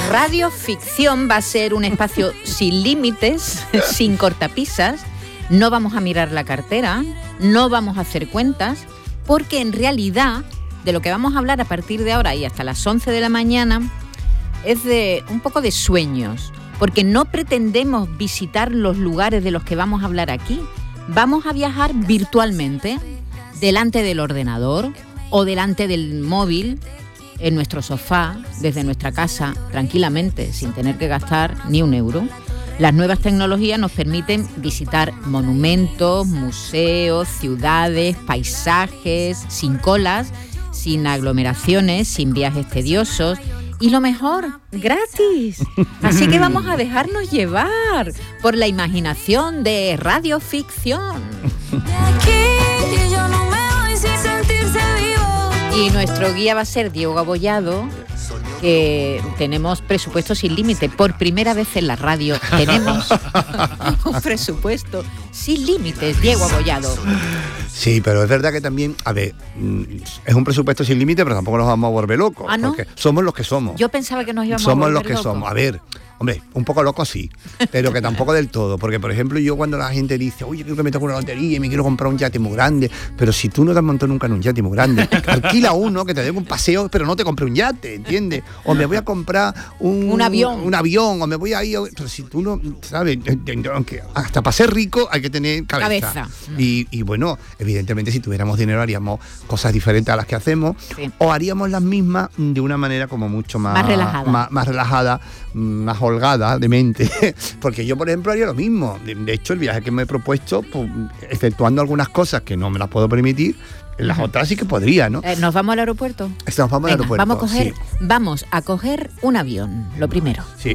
Radio Ficción va a ser un espacio sin límites, sin cortapisas. No vamos a mirar la cartera, no vamos a hacer cuentas, porque en realidad de lo que vamos a hablar a partir de ahora y hasta las 11 de la mañana es de un poco de sueños, porque no pretendemos visitar los lugares de los que vamos a hablar aquí. Vamos a viajar virtualmente, delante del ordenador o delante del móvil, en nuestro sofá, desde nuestra casa, tranquilamente, sin tener que gastar ni un euro. Las nuevas tecnologías nos permiten visitar monumentos, museos, ciudades, paisajes, sin colas, sin aglomeraciones, sin viajes tediosos y lo mejor, gratis. Así que vamos a dejarnos llevar por la imaginación de Radio Ficción. Y nuestro guía va a ser Diego Abollado, que tenemos presupuesto sin límite. Por primera vez en la radio tenemos un presupuesto sin límites, Diego Abollado. Sí, pero es verdad que también, a ver, es un presupuesto sin límite, pero tampoco nos vamos a volver locos. ¿Ah, no? Porque somos los que somos. Yo pensaba que nos íbamos a volver locos. Somos los que somos. A ver, hombre, un poco locos sí, pero que tampoco del todo. Porque, por ejemplo, yo cuando la gente dice, oye, quiero que me toque una lotería y me quiero comprar un yate muy grande, pero si tú no te has montado nunca en un yate muy grande, alquila uno que te dé un paseo, pero no te compre un yate, ¿entiendes? O me voy a comprar un avión, o me voy a ir... Pero si tú no, ¿sabes? Aunque hasta para ser rico hay que tener cabeza. Y bueno, evidentemente si tuviéramos dinero haríamos cosas diferentes a las que hacemos, sí, o haríamos las mismas de una manera como mucho más relajada, más holgada de mente, porque yo por ejemplo haría lo mismo. De hecho el viaje que me he propuesto, pues, exceptuando algunas cosas que no me las puedo permitir, las otras sí que podría, ¿no? ¿Nos vamos al aeropuerto? Nos vamos al aeropuerto. Vamos a coger un avión, lo primero. Sí.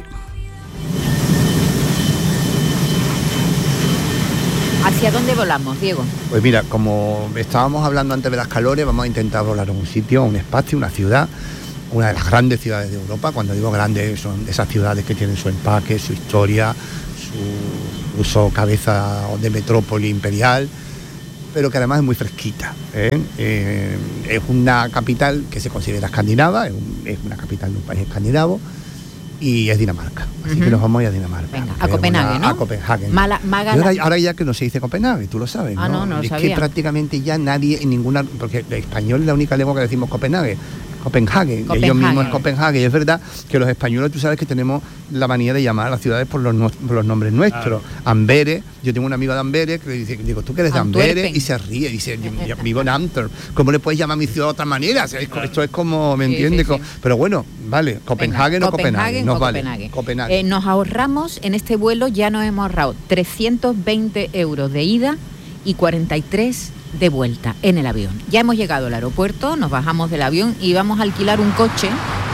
¿Hacia dónde volamos, Diego? Pues mira, como estábamos hablando antes de las calores, vamos a intentar volar a un sitio, a un espacio, una ciudad, una de las grandes ciudades de Europa. Cuando digo grandes, son esas ciudades que tienen su empaque, su historia, su uso cabeza de metrópoli imperial, pero que además es muy fresquita, ¿eh? Es una capital que se considera escandinava, es una capital de un país escandinavo, y es Dinamarca. Así que nos vamos a ir a Dinamarca. Venga, a Copenhague, ¿no? A Copenhague. Ahora ya que no se dice Copenhague, tú lo sabes, ¿no? No es sabía. Que prácticamente ya nadie en ninguna... Porque el español es la única lengua que decimos Copenhague. Copenhague. Ellos mismos es Copenhague. Y es verdad que los españoles, tú sabes que tenemos la manía de llamar a las ciudades por los nombres nuestros. Claro. Amberes, yo tengo un amigo de Amberes que le dice, digo, ¿tú que eres de Amberes? Y se ríe, dice, yo vivo en Antwerp. ¿Cómo le puedes llamar a mi ciudad de otra manera? O sea, esto es como, ¿me entiendes? Sí. Pero bueno, vale, Copenhague no Copenhague. Nos vale. Copenhague. Nos ahorramos, en este vuelo ya nos hemos ahorrado 320 euros de ida y 43 de vuelta en el avión. Ya hemos llegado al aeropuerto, nos bajamos del avión y vamos a alquilar un coche.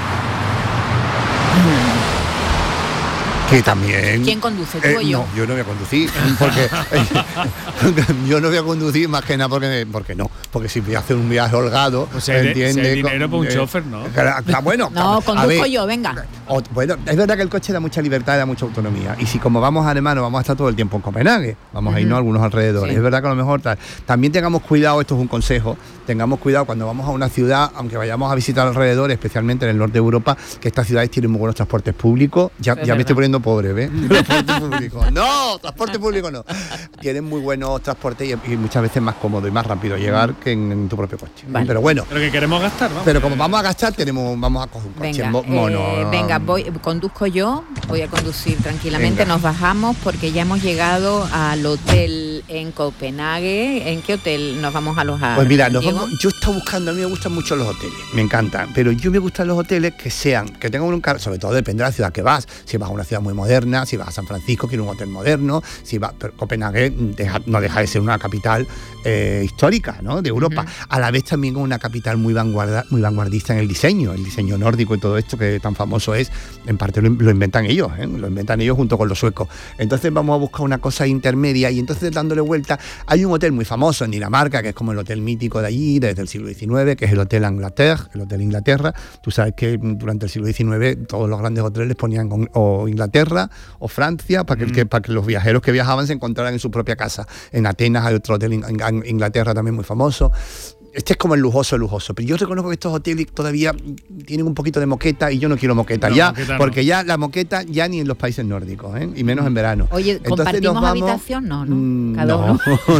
Que también... ¿Quién conduce, tú o yo? No, yo no voy a conducir, porque yo no voy a conducir más que nada porque no. Porque si voy a hacer un viaje holgado, o sea, ¿entiendes? Si hay dinero para un chofer, ¿no? Bueno, no, conduzco yo, venga. Bueno, es verdad que el coche da mucha libertad y da mucha autonomía. Y si como vamos además no vamos a estar todo el tiempo en Copenhague, vamos a irnos a algunos alrededores. Sí. Es verdad que a lo mejor también tengamos cuidado, esto es un consejo, tengamos cuidado cuando vamos a una ciudad, aunque vayamos a visitar alrededores, especialmente en el norte de Europa, que estas ciudades tienen muy buenos transportes públicos. Ya me estoy poniendo pobre, ¿ves? Transporte público. No, transporte público no. Tienen muy buenos transportes y muchas veces más cómodo y más rápido llegar que en tu propio coche. Vale. Pero bueno. Pero que queremos gastar, ¿no? Pero como vamos a gastar, vamos a coger un coche mono. Venga, conduzco yo, voy a conducir tranquilamente. Venga. Nos bajamos porque ya hemos llegado al hotel en Copenhague. ¿En qué hotel nos vamos a alojar? Pues mira, yo estaba buscando, a mí me gustan mucho los hoteles, me encantan, pero yo me gustan los hoteles que tengan un carro, sobre todo depende de la ciudad que vas. Si vas a una ciudad muy moderna, si vas a San Francisco, quiero un hotel moderno, pero Copenhague no deja de ser una capital histórica, ¿no? De Europa. A la vez también una capital muy vanguardista en el diseño nórdico y todo esto que tan famoso es, en parte lo inventan ellos, junto con los suecos. Entonces vamos a buscar una cosa intermedia y entonces dándole vuelta, hay un hotel muy famoso en Dinamarca, que es como el hotel mítico de allí, desde el siglo XIX, que es el Hotel Inglaterra. Tú sabes que durante el siglo XIX todos los grandes hoteles ponían o Inglaterra o Francia para que los viajeros que viajaban se encontraran en su propia casa. En Atenas hay otro hotel en Inglaterra también muy famoso. este es como el lujoso, pero yo reconozco que estos hoteles todavía tienen un poquito de moqueta y yo no quiero moqueta porque ya la moqueta ya ni en los países nórdicos, y menos en verano. Oye, Entonces ¿compartimos habitación? No. Cada uno.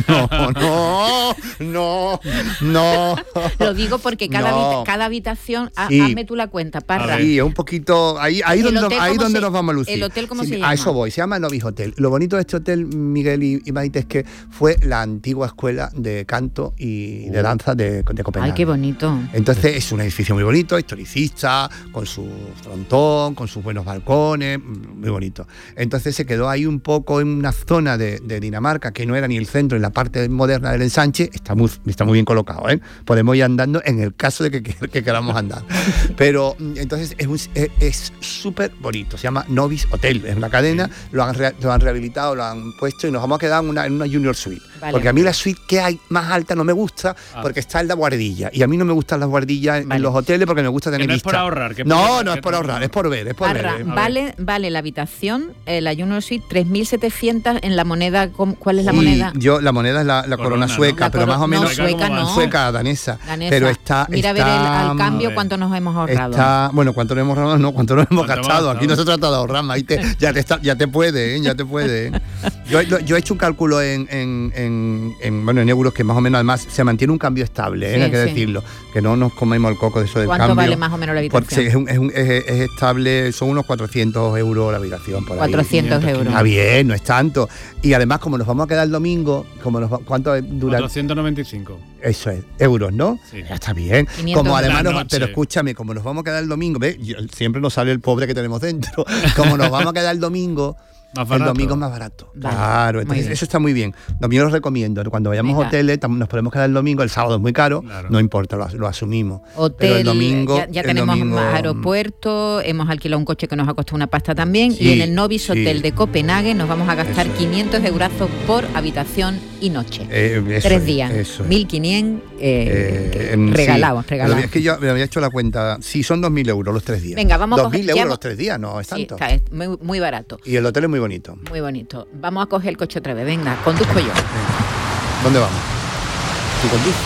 No. Lo digo porque cada habitación, hazme tú la cuenta, Parra. Sí, es un poquito, ahí donde nos vamos a lucir. ¿El hotel cómo se llama? A eso voy, se llama Novis Hotel. Lo bonito de este hotel, Miguel y Maite, es que fue la antigua escuela de canto y de danza de Copenhague. Ay, qué bonito. Entonces es un edificio muy bonito, historicista, con su frontón, con sus buenos balcones, muy bonito. Entonces se quedó ahí un poco en una zona de Dinamarca que no era ni el centro, en la parte moderna del ensanche. Está muy bien colocado, podemos ir andando en el caso de que queramos andar. Pero entonces es súper bonito, se llama Novis Hotel, es una cadena, lo han rehabilitado, lo han puesto y nos vamos a quedar en una Junior Suite. Vale. Porque a mí la suite que hay más alta no me gusta, porque está en la guardilla. Y a mí no me gustan las guardillas en los hoteles porque me gusta tener vista. No es por ahorrar. No es por ahorrar, es por ver. Vale la habitación, la Junior Suite, 3.700 en la moneda. ¿Cuál es la moneda? La moneda es la corona sueca, ¿no? pero más o menos sueca, danesa. Pero está... Mira, a ver al cambio cuánto nos hemos ahorrado. Cuánto nos hemos ahorrado, no, cuánto nos hemos gastado. Aquí no se trata de ahorrar, Maite. Ya te puede. Yo he hecho un cálculo en euros que más o menos además se mantiene un cambio estable, hay que decirlo, que no nos comemos el coco de eso del cambio. ¿Cuánto vale más o menos la habitación? Porque es estable, son unos 400 euros la habitación por 400 ahí. euros. Está bien, no es tanto. Y además, como nos vamos a quedar el domingo, ¿cuánto dura? 495. Eso es, euros, ¿no? Sí. Ya está bien. Como además pero escúchame, como nos vamos a quedar el domingo, siempre nos sale el pobre que tenemos dentro. Como nos vamos a quedar el domingo, el domingo es más barato. Vale, claro, entonces eso está muy bien. Yo lo recomiendo. Cuando vayamos a hoteles, nos podemos quedar el domingo, el sábado es muy caro, no importa, lo asumimos. Hotel, pero el domingo, ya tenemos más aeropuerto, hemos alquilado un coche que nos ha costado una pasta también, y en el Novis Hotel de Copenhague nos vamos a gastar 500 eurazos por habitación y noche. 3 días, 1.500 regalados. Es que yo me había hecho la cuenta, sí, son 2.000 euros los 3 días. Venga, vamos a 2.000 euros los 3 días, no es tanto. Está, es muy barato. Y el hotel es muy bonito. Muy bonito. Vamos a coger el coche otra vez. Venga, conduzco yo. ¿Dónde vamos? ¿Tú conduces?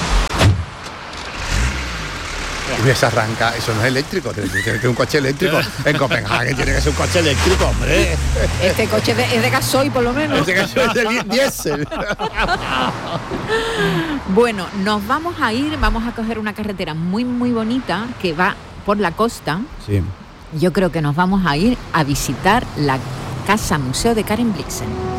Y se arranca, eso no es eléctrico, tiene que ser un coche eléctrico. En Copenhague tiene que ser un coche eléctrico, hombre. Este coche es de gasoil, por lo menos. Este coche es de diésel. Bueno, nos vamos a coger una carretera muy, muy bonita que va por la costa. Sí. Yo creo que nos vamos a ir a visitar la Casa Museo de Karen Blixen.